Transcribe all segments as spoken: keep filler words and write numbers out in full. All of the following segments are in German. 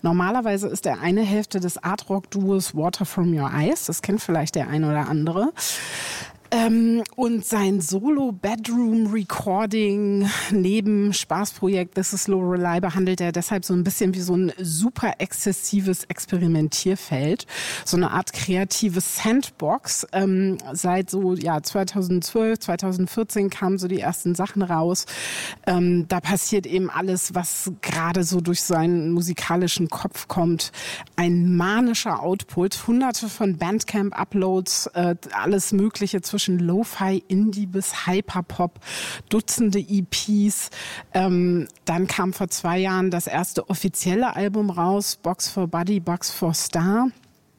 Normalerweise ist er eine Hälfte des Art-Rock-Duos Water From Your Eyes. Das kennt vielleicht der eine oder andere. Ähm, und sein Solo-Bedroom-Recording neben Spaßprojekt This Is Lorelei behandelt er deshalb so ein bisschen wie so ein super exzessives Experimentierfeld. So eine Art kreative Sandbox. Ähm, seit so ja zweitausendzwölf, zweitausendvierzehn kamen so die ersten Sachen raus. Ähm, da passiert eben alles, was gerade so durch seinen musikalischen Kopf kommt. Ein manischer Output, hunderte von Bandcamp-Uploads, äh, alles Mögliche zwischen zwischen Lo-Fi, Indie bis Hyperpop, Dutzende E Ps. Ähm, dann kam vor zwei Jahren das erste offizielle Album raus, Box for Body, Box for Star.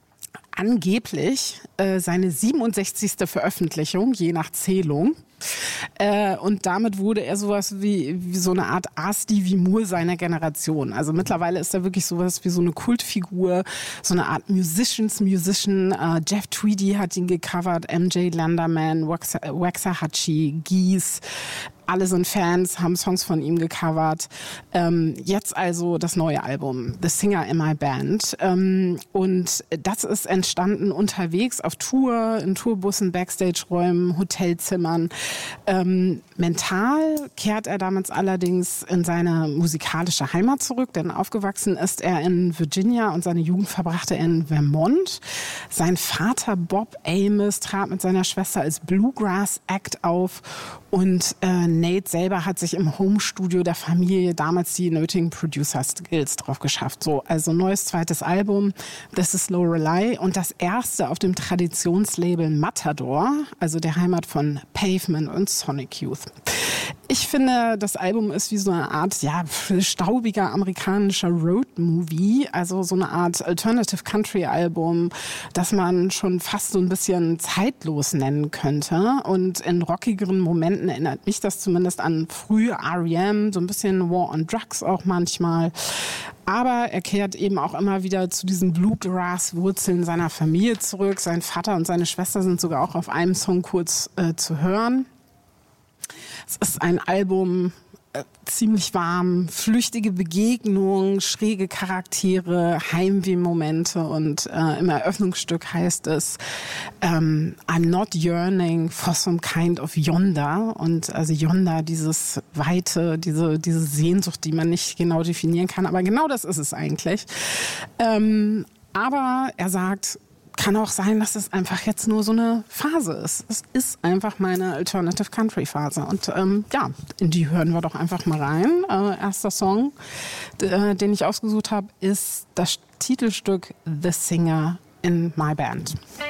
Angeblich äh, seine siebenundsechzigste Veröffentlichung, je nach Zählung. Äh, und damit wurde er sowas wie, wie so eine Art R. Stevie Moore seiner Generation. Also mittlerweile ist er wirklich sowas wie so eine Kultfigur, so eine Art Musicians Musician. Äh, Jeff Tweedy hat ihn gecovert, M J Landerman, Waxa, Waxahachie, Geese. Alle sind Fans, haben Songs von ihm gecovert. Ähm, jetzt also das neue Album, The Singer in My Band. Ähm, und das ist entstanden unterwegs auf Tour, in Tourbussen, Backstage-Räumen, Hotelzimmern. Ähm, mental kehrt er damit allerdings in seine musikalische Heimat zurück, denn aufgewachsen ist er in Virginia und seine Jugend verbrachte er in Vermont. Sein Vater Bob Amos trat mit seiner Schwester als Bluegrass-Act auf und äh, Nate selber hat sich im Home-Studio der Familie damals die nötigen Producer-Skills drauf geschafft. So, also neues zweites Album, This Is Lorelei und das erste auf dem Traditionslabel Matador, also der Heimat von Pavement und Sonic Youth. Ich finde, das Album ist wie so eine Art, ja, staubiger amerikanischer Road-Movie, also so eine Art Alternative Country-Album, das man schon fast so ein bisschen zeitlos nennen könnte. Und in rockigeren Momenten erinnert mich das zumindest an frühe R E M, so ein bisschen War on Drugs auch manchmal. Aber er kehrt eben auch immer wieder zu diesen Bluegrass-Wurzeln seiner Familie zurück. Sein Vater und seine Schwester sind sogar auch auf einem Song kurz äh, zu hören. Es ist ein Album, äh, ziemlich warm, flüchtige Begegnungen, schräge Charaktere, Heimweh-Momente und äh, im Eröffnungsstück heißt es ähm, I'm not yearning for some kind of yonder. Und also yonder, dieses Weite, diese, diese Sehnsucht, die man nicht genau definieren kann. Aber genau das ist es eigentlich. Ähm, aber er sagt, kann auch sein, dass es einfach jetzt nur so eine Phase ist. Es ist einfach meine Alternative Country Phase. Und ähm, ja, in die hören wir doch einfach mal rein. Äh, erster Song, d- den ich ausgesucht habe, ist das Titelstück The Singer in My Band.